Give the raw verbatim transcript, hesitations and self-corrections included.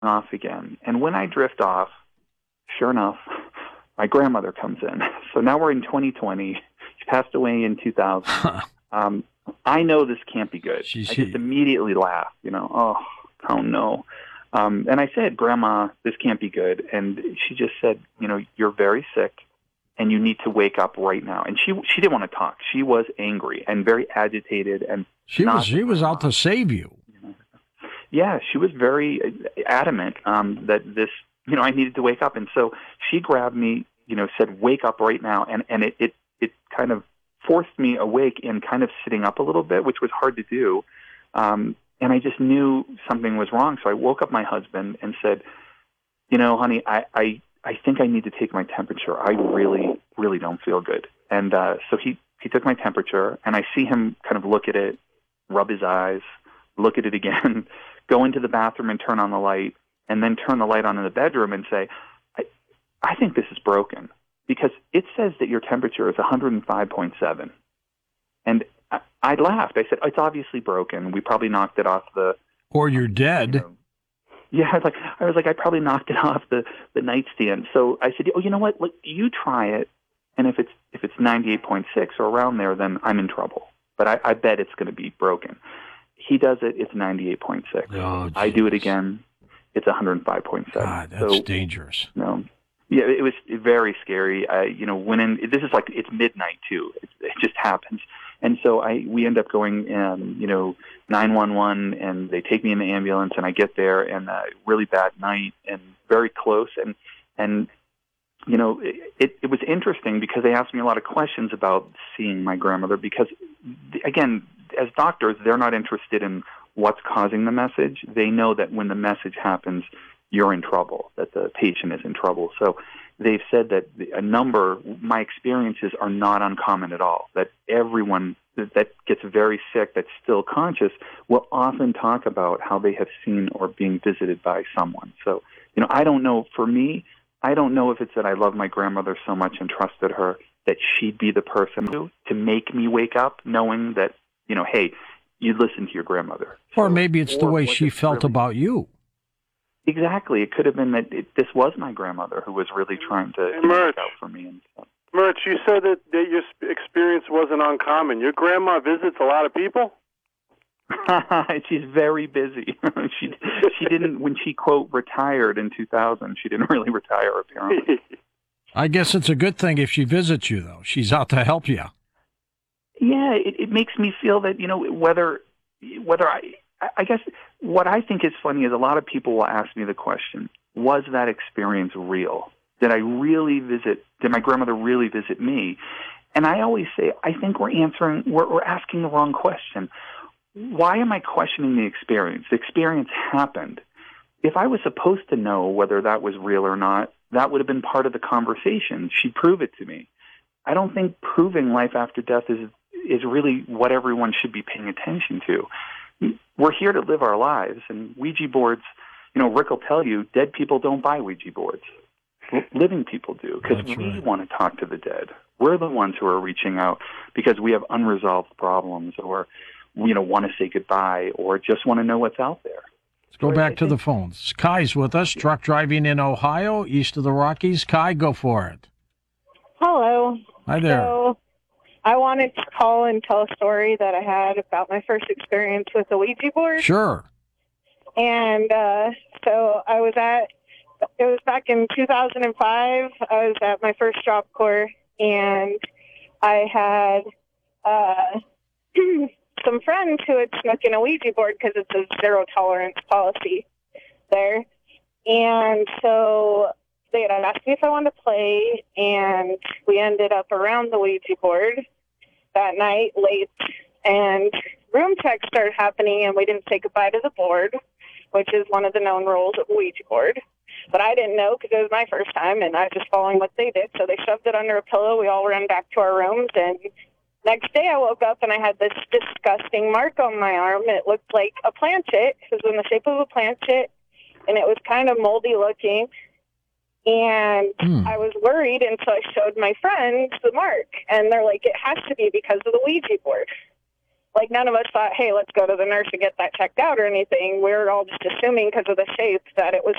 off again. And when I drift off, sure enough, my grandmother comes in. So now we're in twenty twenty. She passed away in two thousand. um, I know this can't be good. She's, I just immediately laughed, you know, oh, oh no. Um, and I said, Grandma, this can't be good. And she just said, you know, you're very sick and you need to wake up right now. And she she didn't want to talk. She was angry and very agitated. And she was she was out to save you. Yeah, she was very adamant um, that this, you know, I needed to wake up. And so she grabbed me, you know, said, wake up right now. And, and it, it, it kind of forced me awake and kind of sitting up a little bit, which was hard to do. Um, and I just knew something was wrong. So I woke up my husband and said, you know, honey, I, I, I think I need to take my temperature. I really, really don't feel good. And uh, so he, he took my temperature, and I see him kind of look at it, rub his eyes, look at it again, go into the bathroom and turn on the light, and then turn the light on in the bedroom and say, I, I think this is broken, because it says that your temperature is one hundred five point seven. And I, I laughed. I said, it's obviously broken. We probably knocked it off the... Or you're dead. You know, yeah, I was like, I was like, I probably knocked it off the, the nightstand. So I said, oh, you know what? Look, you try it, and if it's if it's ninety-eight point six or around there, then I'm in trouble. But I, I bet it's going to be broken. He does it, it's ninety-eight point six. Oh, I do it again, it's one hundred five point seven. God, that's so, dangerous. No, yeah, it was very scary. I, you know, when in, this is like, it's midnight too. It, it just happens. And so I, we end up going, um, you know, nine one one, and they take me in the ambulance, and I get there, and uh, really bad night, and very close, and and you know, it, it was interesting because they asked me a lot of questions about seeing my grandmother, because, again, as doctors, they're not interested in what's causing the message. They know that when the message happens, you're in trouble, that the patient is in trouble. So they've said that a number, my experiences are not uncommon at all, that everyone that, that gets very sick, that's still conscious, will often talk about how they have seen or being visited by someone. So, you know, I don't know, for me, I don't know if it's that I love my grandmother so much and trusted her that she'd be the person to, to make me wake up, knowing that, you know, hey, you listen to your grandmother. Or so, maybe it's the way she felt really, about you. Exactly. It could have been that it, this was my grandmother who was really trying to, hey, to look out for me. And stuff. Murch, you said that, that your experience wasn't uncommon. Your grandma visits a lot of people? She's very busy. she she didn't, when she, quote, retired in two thousand, she didn't really retire, apparently. I guess it's a good thing if she visits you, though. She's out to help you. Yeah, it, it makes me feel that, you know, whether whether I, I guess what I think is funny is a lot of people will ask me the question, was that experience real? Did I really visit, did my grandmother really visit me? And I always say, I think we're answering, we're, we're asking the wrong question. Why am I questioning the experience? The experience happened. If I was supposed to know whether that was real or not, that would have been part of the conversation. She'd prove it to me. I don't think proving life after death is is really what everyone should be paying attention to. We're here to live our lives, and Ouija boards, you know, Rick will tell you, dead people don't buy Ouija boards. Living people do, because we right. want to talk to the dead. We're the ones who are reaching out because we have unresolved problems, or, you know, want to say goodbye, or just want to know what's out there. Let's go back to the phones. Kai's with us, truck driving in Ohio, east of the Rockies. Kai, go for it. Hello. Hi there. So I wanted to call and tell a story that I had about my first experience with the Ouija board. Sure. And uh, so I was at, it was back in two thousand five. I was at my first Job Corps, and I had uh, some friends who had snuck in a Ouija board because it's a zero tolerance policy there. And so they had asked me if I wanted to play, and we ended up around the Ouija board that night late, and room check started happening, and we didn't say goodbye to the board, which is one of the known rules of Ouija board. But I didn't know because it was my first time, and I was just following what they did. So they shoved it under a pillow. We all ran back to our rooms, and next day I woke up, and I had this disgusting mark on my arm. It looked like a planchet. It was in the shape of a planchet, and it was kind of moldy looking. And Hmm. I was worried, and so I showed my friends the mark, and they're like, it has to be because of the Ouija board. like none of us thought, hey, let's go to the nurse and get that checked out or anything. We were all just assuming because of the shape that it was